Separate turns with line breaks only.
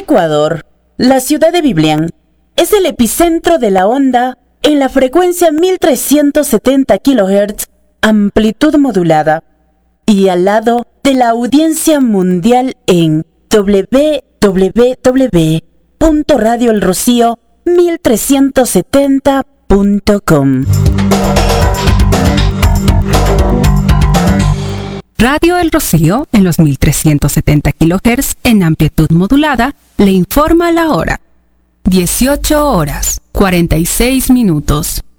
Ecuador, la ciudad de Biblián es el epicentro de la onda en la frecuencia 1370 kHz, amplitud modulada, y al lado de la audiencia mundial en www.radioelrocío1370.com.
Radio El Rocío, en los 1370 kHz en amplitud modulada, le informa la hora. 18 horas, 46 minutos.